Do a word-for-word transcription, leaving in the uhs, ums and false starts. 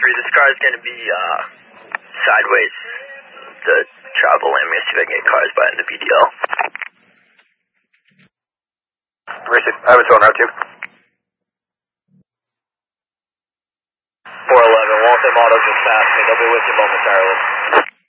three, this car is going to be uh, sideways to travel lane. I'm going to see if I can get cars by in the B D L. Racing, I have a tone route two. four eleven, Waltham Autos is passing me. They'll be with you momentarily.